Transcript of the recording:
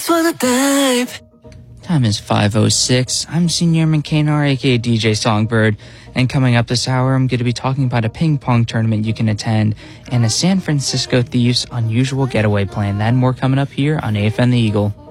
wanna dive. Time is 5:06. I'm Senior McCanar, aka DJ Songbird, and coming up this hour, I'm going to be talking about a ping pong tournament you can attend and a San Francisco Thief's unusual getaway plan. That and more coming up here on AFN The Eagle.